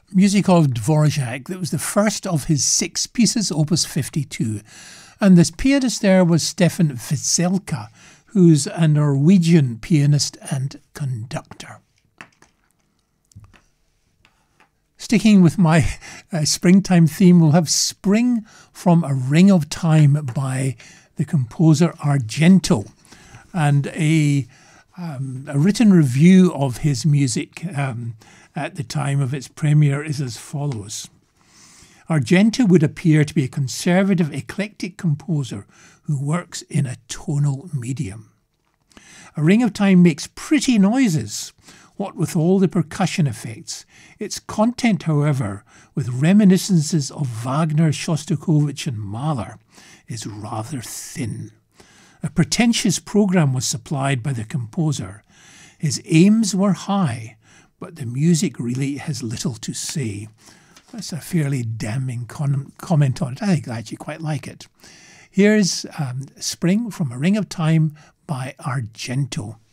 music of Dvorak. That was the first of his 6 pieces, Opus 52. And this pianist there was Stefan Wieselka, who's a Norwegian pianist and conductor. Sticking with my springtime theme, we'll have Spring from A Ring of Time by the composer Argento. And a written review of his music at the time of its premiere is as follows. Argento would appear to be a conservative, eclectic composer who works in a tonal medium. A Ring of Time makes pretty noises, what with all the percussion effects. Its content, however, with reminiscences of Wagner, Shostakovich and Mahler, is rather thin. A pretentious programme was supplied by the composer. His aims were high, but the music really has little to say. That's a fairly damning comment on it. I think I actually quite like it. Here's Spring from A Ring of Time by Argento.